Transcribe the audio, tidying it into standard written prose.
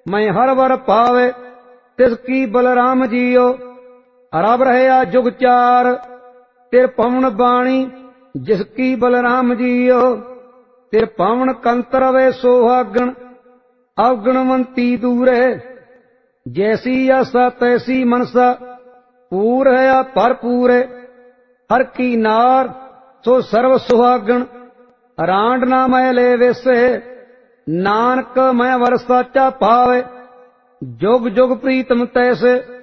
मैं हर वर पावे तिसकी बलराम जियो। रब रहया जुग चार तिर पवन बाणी जिसकी बलराम जियो। तिर पवन कंत रवे सोहागण अवगुणवंती दूरे। जैसी आसा तैसी मनसा पूर है भरपूरे। हर की नार सो सर्व सुहागण रांड ना मैले वेसे। नानक मैं वर साचा पावे जुग जुग प्रीतम तैसे।